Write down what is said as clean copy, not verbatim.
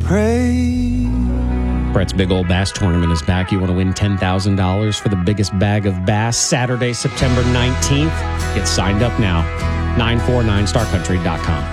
pray. Brett's Big Old Bass Tournament is back. You want to win $10,000 for the biggest bag of bass Saturday, September 19th? Get signed up now. 949starcountry.com.